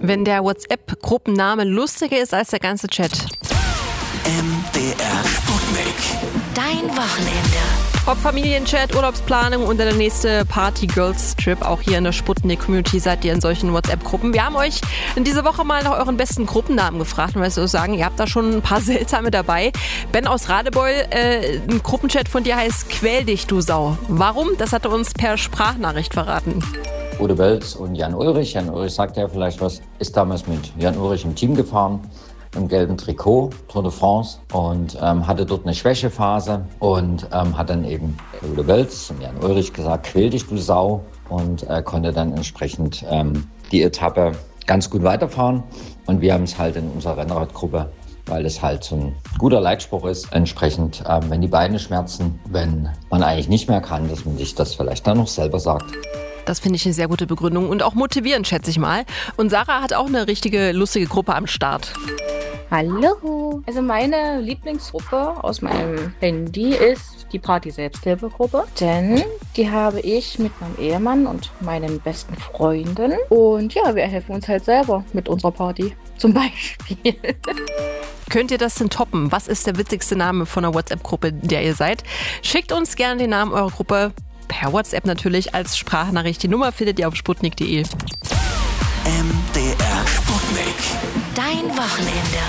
Wenn der WhatsApp-Gruppenname lustiger ist als der ganze Chat. MDR Sputnik. Dein Wochenende. Ob Familienchat, Urlaubsplanung oder der nächste Party-Girls-Trip, auch hier in der Sputnik-Community seid ihr in solchen WhatsApp-Gruppen. Wir haben euch in dieser Woche mal nach euren besten Gruppennamen gefragt. Und so sagen, ihr habt da schon ein paar seltsame dabei. Ben aus Radebeul, ein Gruppenchat von dir heißt Quäl dich, du Sau. Warum? Das hat er uns per Sprachnachricht verraten. Udo Welz und Jan Ulrich. Jan Ulrich sagt ja vielleicht was. Ist damals mit Jan Ulrich im Team gefahren, im gelben Trikot, Tour de France, und hatte dort eine Schwächephase und hat dann eben Udo Welz und Jan Ulrich gesagt, quäl dich, du Sau, und konnte dann entsprechend die Etappe ganz gut weiterfahren. Und wir haben es halt in unserer Rennradgruppe, weil es halt so ein guter Leitspruch ist, entsprechend, wenn die Beine schmerzen, wenn man eigentlich nicht mehr kann, dass man sich das vielleicht dann noch selber sagt. Das finde ich eine sehr gute Begründung und auch motivierend, schätze ich mal. Und Sarah hat auch eine richtige lustige Gruppe am Start. Hallo! Also meine Lieblingsgruppe aus meinem Handy ist die Party-Selbsthilfegruppe, denn die habe ich mit meinem Ehemann und meinen besten Freunden. Und ja, wir helfen uns halt selber mit unserer Party, zum Beispiel. Könnt ihr das denn toppen? Was ist der witzigste Name von einer WhatsApp-Gruppe, der ihr seid? Schickt uns gerne den Namen eurer Gruppe, per WhatsApp natürlich, als Sprachnachricht. Die Nummer findet ihr auf sputnik.de. MDR Sputnik. Dein Wochenende.